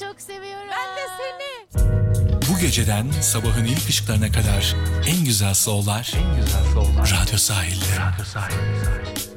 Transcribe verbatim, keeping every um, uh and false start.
çok seviyorum. Ben de seni. Bu geceden sabahın ilk ışıklarına kadar en güzel soul'lar, en güzel soul'lar Radyo Sahil'de. Radyo Sahil'de.